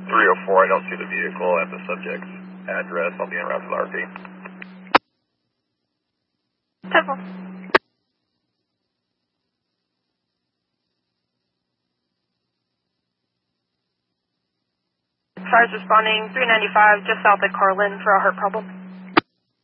304, I don't see the vehicle at the subject's address. I'll be en route to the RP. 10-4. Cars responding 395 just south of Carlin for a heart problem.